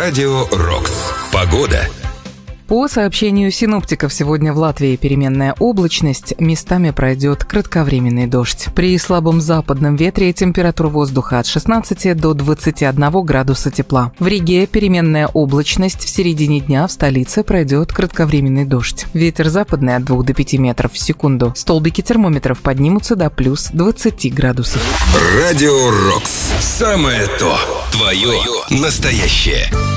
Радио Рокс. Погода. По сообщению синоптиков, сегодня в Латвии переменная облачность, местами пройдет кратковременный дождь. При слабом западном ветре температура воздуха от 16 до 21 градуса тепла. В Риге переменная облачность, в середине дня в столице пройдет кратковременный дождь. Ветер западный от 2 до 5 метров в секунду. Столбики термометров поднимутся до плюс 20 градусов. Радио Рокс. Самое то. Твое настоящее.